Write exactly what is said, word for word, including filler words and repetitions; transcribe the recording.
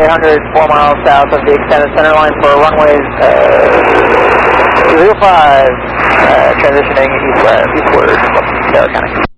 eight hundred, four miles south of the extended center line for runways uh, zero five, uh, transitioning eastward, eastward from Taylor County.